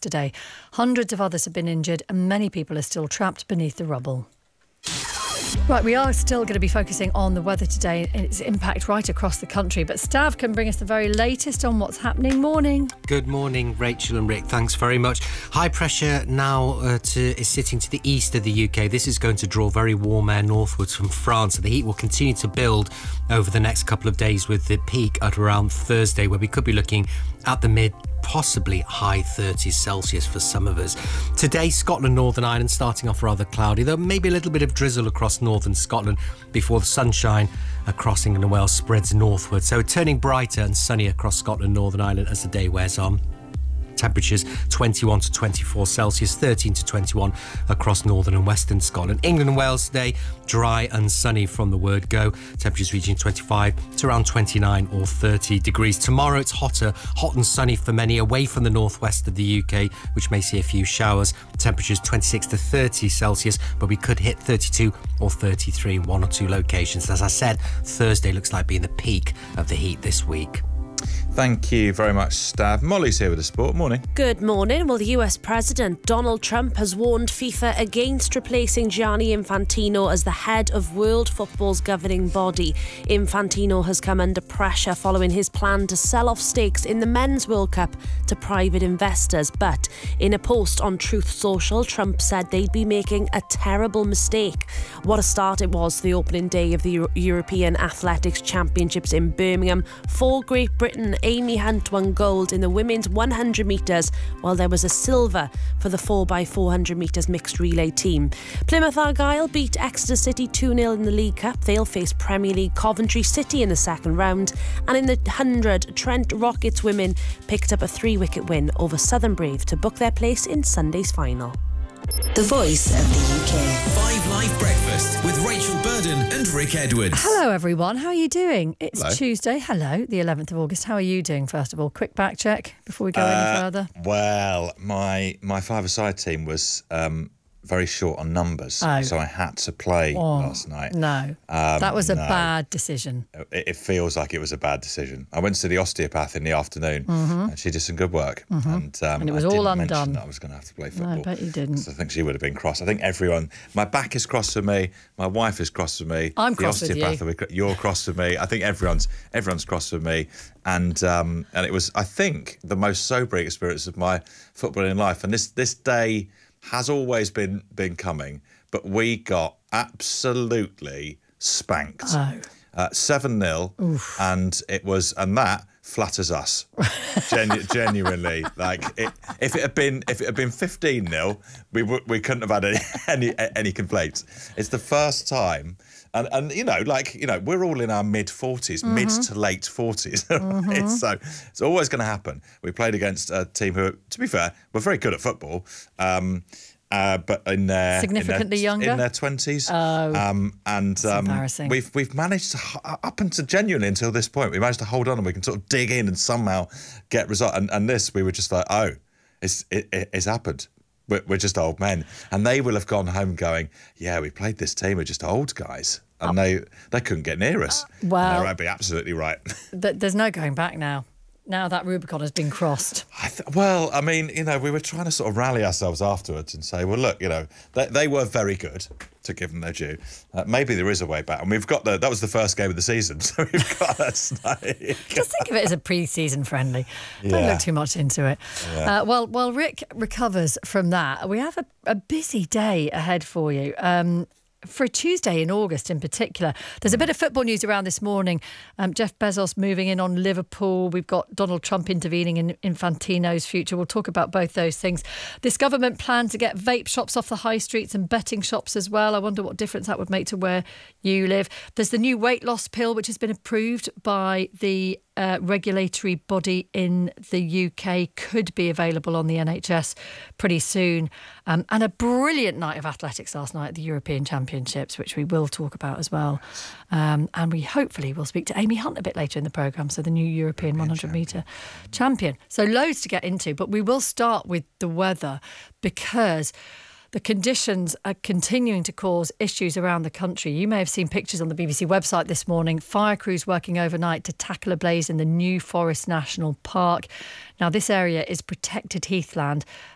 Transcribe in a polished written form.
yesterday. Hundreds of others have been injured and many people are still trapped beneath the rubble. Right, we are still going to be focusing on the weather today and its impact right across the country. But Stav can bring us the very latest on what's happening. Morning. Good morning, Rachel and Rick. Thanks very much. High pressure now is sitting to the east of the UK. This is going to draw very warm air northwards from France. So the heat will continue to build over the next couple of days, with the peak at around Thursday, where we could be looking at the mid, possibly high 30s Celsius for some of us. Today, Scotland, Northern Ireland starting off rather cloudy, though maybe a little bit of drizzle across northern Scotland before the sunshine across England and Wales spreads northward. So turning brighter and sunny across Scotland, Northern Ireland as the day wears on. Temperatures 21 to 24 Celsius, 13 to 21 across northern and western Scotland. England and Wales today, dry and sunny from the word go. Temperatures reaching 25 to around 29 or 30 degrees. Tomorrow it's hot and sunny for many, away from the northwest of the UK, which may see a few showers. Temperatures 26 to 30 Celsius, but we could hit 32 or 33 in one or two locations. As I said, Thursday looks like being the peak of the heat this week. Thank you very much, Stav. Molly's here with the sport. Morning. Good morning. Well, the US President Donald Trump has warned FIFA against replacing Gianni Infantino as the head of World Football's governing body. Infantino has come under pressure following his plan to sell off stakes in the Men's World Cup to private investors. But in a post on Truth Social, Trump said they'd be making a terrible mistake. What a start it was to the opening day of the European Athletics Championships in Birmingham. For Great Britain, Amy Hunt won gold in the women's 100 metres, while there was a silver for the 4x400 metres mixed relay team. Plymouth Argyle beat Exeter City 2-0 in the League Cup. They'll face Premier League Coventry City in the second round. And in the 100, Trent Rockets women picked up a 3-wicket win over Southern Brave to book their place in Sunday's final. The Voice of the UK. 5 Live Breakfast with Rachel Burden and Rick Edwards. Hello everyone, how are you doing? It's Hello. Tuesday, the 11th of August. How are you doing, first of all? Quick back check before we go any further. Well, my five-a-side team was very short on numbers, so I had to play last night. No, that was a bad decision. It feels like it was a bad decision. I went to the osteopath in the afternoon, and she did some good work. And it was I all didn't undone. mention that I was going to have to play football. No, I bet you didn't. So I think she would have been cross. I think everyone, my back is cross for me, my wife is cross for me. I'm cross with you. You're cross for me. I think everyone's cross for me. And it was, I think, the most sobering experience of my footballing life. And this day has always been coming, but we got absolutely spanked. 7-0, and that flatters us. Genuinely, like if it had been 15-0, we couldn't have had any complaints. It's the first time. And we're all in our mid-40s, mid to late 40s. So it's always going to happen. We played against a team who, to be fair, were very good at football, but significantly younger, in their 20s. Embarrassing. We've managed to, up genuinely until this point, we managed to hold on and we can sort of dig in and somehow get results. And this, we were just like, it's happened. We're just old men. And they will have gone home going, yeah, we played this team, we're just old guys. And they couldn't get near us. Well, they'd be absolutely right. There's no going back now. Now that Rubicon has been crossed. We were trying to sort of rally ourselves afterwards and say, well, look, they were very good, to give them their due. Maybe there is a way back. And we've got that was the first game of the season, so we've got that snake. Just think of it as a pre-season friendly. Don't look too much into it. Yeah. While Rick recovers from that, we have a busy day ahead for you. For a Tuesday in August in particular. There's a bit of football news around this morning. Jeff Bezos moving in on Liverpool. We've got Donald Trump intervening in Infantino's future. We'll talk about both those things. This government plan to get vape shops off the high streets and betting shops as well. I wonder what difference that would make to where you live. There's the new weight loss pill, which has been approved by the regulatory body in the UK, could be available on the NHS pretty soon. And a brilliant night of athletics last night at the European Championships, which we will talk about as well. And we hopefully will speak to Amy Hunt a bit later in the programme, so the new European 100 metre champion. So loads to get into, but we will start with the weather because the conditions are continuing to cause issues around the country. You may have seen pictures on the BBC website this morning. Fire crews working overnight to tackle a blaze in the New Forest National Park. Now, this area is protected heathland